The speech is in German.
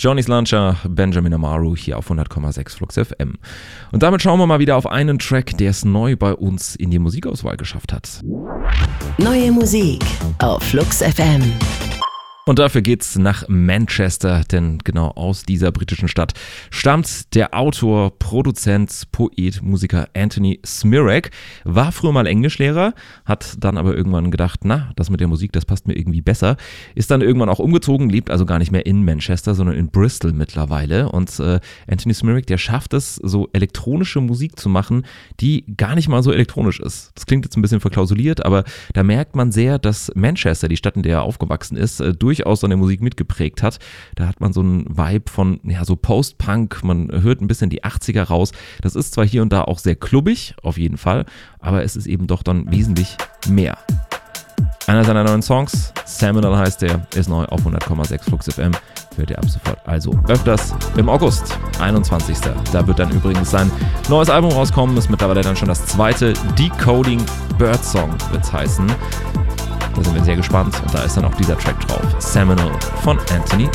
Johnny's Launcher, Benjamin Amaru hier auf 100,6 Flux FM. Und damit schauen wir mal wieder auf einen Track, der es neu bei uns in die Musikauswahl geschafft hat. Neue Musik auf Flux FM. Und dafür geht's nach Manchester, denn genau aus dieser britischen Stadt stammt der Autor, Produzent, Poet, Musiker Anthony Smirak. War früher mal Englischlehrer, hat dann aber irgendwann gedacht, das mit der Musik, das passt mir irgendwie besser. Ist dann irgendwann auch umgezogen, lebt also gar nicht mehr in Manchester, sondern in Bristol mittlerweile. Und Anthony Smirak, der schafft es, so elektronische Musik zu machen, die gar nicht mal so elektronisch ist. Das klingt jetzt ein bisschen verklausuliert, aber da merkt man sehr, dass Manchester, die Stadt, in der er aufgewachsen ist, durchaus seine Musik mitgeprägt hat. Da hat man so einen Vibe von, so Post-Punk, man hört ein bisschen die 80er raus. Das ist zwar hier und da auch sehr klubbig, auf jeden Fall, aber es ist eben doch dann wesentlich mehr. Einer seiner neuen Songs, Seminole heißt der, ist neu auf 100,6 Flux FM. Hört ihr ab sofort also öfters im August, 21. Da wird dann übrigens sein neues Album rauskommen, ist mittlerweile dann schon das zweite, Decoding Birdsong wird es heißen. Da sind wir sehr gespannt und da ist dann auch dieser Track drauf, Seminole von Anthony